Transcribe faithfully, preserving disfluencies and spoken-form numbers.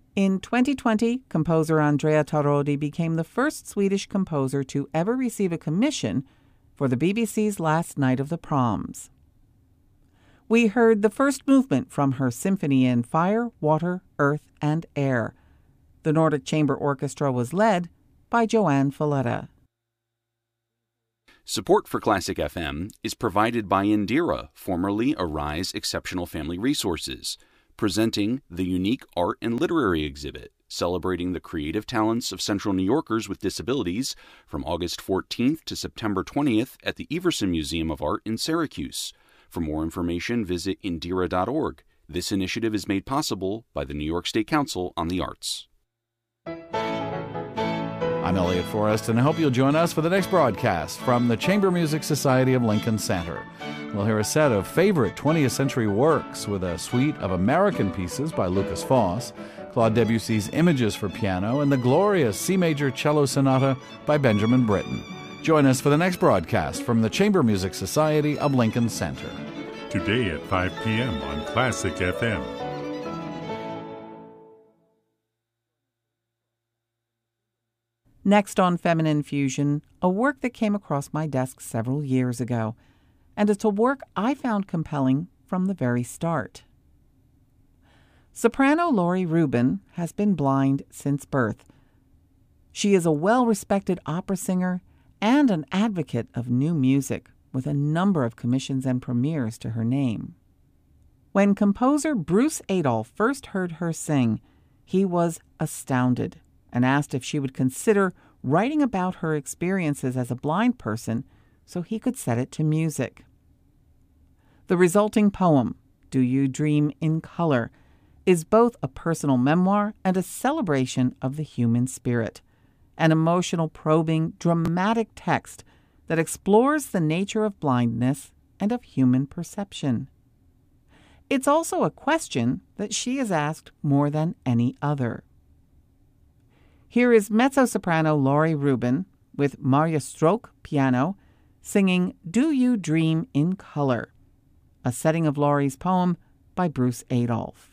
In twenty twenty, composer Andrea Tarodi became the first Swedish composer to ever receive a commission for the B B C's Last Night of the Proms. We heard the first movement from her symphony in Fire, Water, Earth, and Air. The Nordic Chamber Orchestra was led by Joanne Falletta. Support for Classic F M is provided by Indira, formerly Arise Exceptional Family Resources, presenting the unique art and literary exhibit celebrating the creative talents of Central New Yorkers with disabilities from August fourteenth to September twentieth at the Everson Museum of Art in Syracuse. For more information, visit indira dot org. This initiative is made possible by the New York State Council on the Arts. I'm Elliot Forrest, and I hope you'll join us for the next broadcast from the Chamber Music Society of Lincoln Center. We'll hear a set of favorite twentieth century works with a suite of American pieces by Lucas Foss, Claude Debussy's Images for Piano, and the glorious C Major Cello Sonata by Benjamin Britten. Join us for the next broadcast from the Chamber Music Society of Lincoln Center. Today at five p.m. on Classic F M. Next on Feminine Fusion, a work that came across my desk several years ago, and it's a work I found compelling from the very start. Soprano Lori Rubin has been blind since birth. She is a well-respected opera singer and an advocate of new music, with a number of commissions and premieres to her name. When composer Bruce Adolphe first heard her sing, he was astounded and asked if she would consider writing about her experiences as a blind person so he could set it to music. The resulting poem, Do You Dream in Color, is both a personal memoir and a celebration of the human spirit, an emotional, probing, dramatic text that explores the nature of blindness and of human perception. It's also a question that she has asked more than any other. Here is mezzo-soprano Lori Rubin with Marja Stroke piano singing Do You Dream in Color, a setting of Lori's poem by Bruce Adolphe.